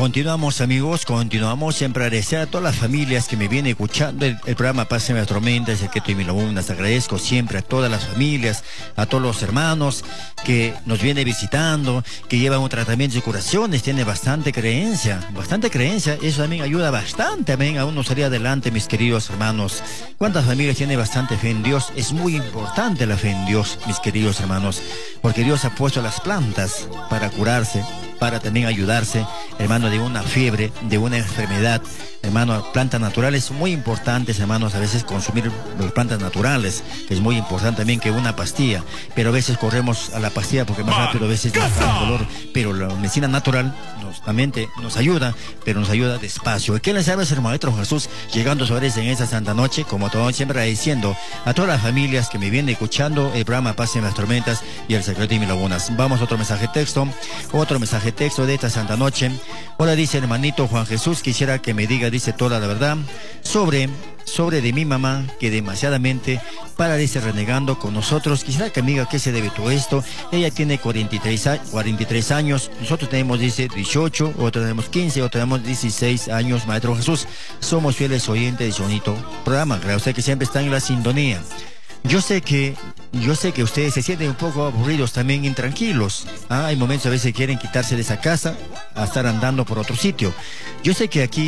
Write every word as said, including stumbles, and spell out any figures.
Continuamos, amigos, continuamos. Siempre agradecer a todas las familias que me vienen escuchando el, el programa Pásame las Tormentas, el que estoy las agradezco siempre a todas las familias, a todos los hermanos que nos vienen visitando, que llevan un tratamiento de curaciones, tiene bastante creencia, bastante creencia. Eso también ayuda bastante también a uno salir adelante, mis queridos hermanos. ¿Cuántas familias tienen bastante fe en Dios? Es muy importante la fe en Dios, mis queridos hermanos, porque Dios ha puesto las plantas para curarse, para también ayudarse, hermano, de una fiebre, de una enfermedad. Hermano, plantas naturales muy importantes, hermanos, a veces consumir plantas naturales, que es muy importante también que una pastilla, pero a veces corremos a la pastilla porque más rápido a veces da dolor, pero la medicina natural nos, también te, nos ayuda, pero nos ayuda despacio. ¿Y qué les sabe, hermano Jesús, llegando sobre en esa santa noche, como todo siempre agradeciendo a todas las familias que me vienen escuchando el programa Pasen las Tormentas y el Secreto de Mis Lagunas? Vamos a otro mensaje texto, otro mensaje texto de esta santa noche. Hola, dice hermanito Juan Jesús, quisiera que me diga, dice toda la verdad, sobre, sobre de mi mamá, que demasiadamente para, dice, renegando con nosotros. Quisiera que me diga qué se debe todo esto. Ella tiene cuarenta y tres años, nosotros tenemos, dice, dieciocho, otros tenemos quince, otros tenemos dieciséis años, Maestro Jesús. Somos fieles oyentes de su bonito programa. Gracias a usted que siempre está en la sintonía. Yo sé que, yo sé que ustedes se sienten un poco aburridos, también intranquilos. ¿Ah? Hay momentos a veces que quieren quitarse de esa casa a estar andando por otro sitio. Yo sé que aquí